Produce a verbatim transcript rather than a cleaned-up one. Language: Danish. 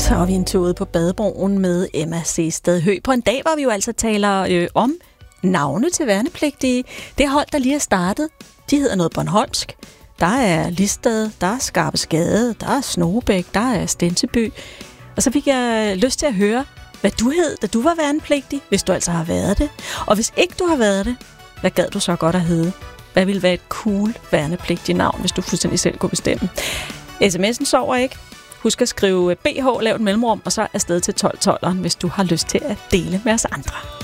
Så er vi en tur ude på Badebroen med Emma C. Stedhø. På en dag, hvor vi jo altså taler øh, om navne til værnepligtige. Det hold, der lige er startet, de hedder noget bornholmsk. Der er Listed, der er Skarpesgade, der er Snogebæk, der er Stenseby. Og så fik jeg lyst til at høre, hvad du hed, da du var værnepligtig, hvis du altså har været det. Og hvis ikke du har været det, hvad gad du så godt at hedde? Hvad ville være et cool værnepligtig navn, hvis du fuldstændig selv kunne bestemme? sms'en sover ikke. Husk at skrive B H, lav et mellemrum, og så afsted til tolv tolv, hvis du har lyst til at dele med os andre.